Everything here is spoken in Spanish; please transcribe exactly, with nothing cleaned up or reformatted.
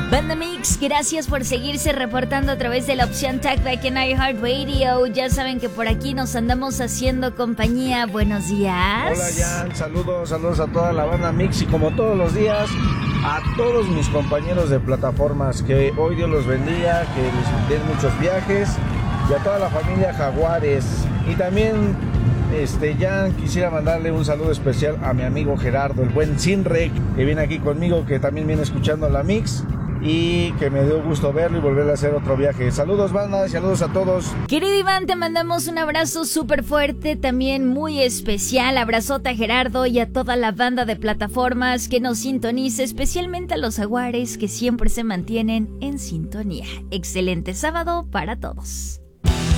Banda Mix, gracias por seguirse reportando a través de la opción Talkback en iHeartRadio. Ya saben que por aquí nos andamos haciendo compañía. Buenos días. Hola Jan, saludos, saludos a toda la Banda Mix y como todos los días a todos mis compañeros de plataformas, que hoy Dios los bendiga, que les den muchos viajes y a toda la familia Jaguares. Y también este Jan, quisiera mandarle un saludo especial a mi amigo Gerardo, el buen Sinrec, que viene aquí conmigo, que también viene escuchando la Mix. Y que me dio gusto verlo y volver a hacer otro viaje. Saludos, banda, saludos a todos. Querido Iván, te mandamos un abrazo súper fuerte, también muy especial. Abrazote a Gerardo y a toda la banda de plataformas que nos sintoniza, especialmente a los jaguares que siempre se mantienen en sintonía. Excelente sábado para todos.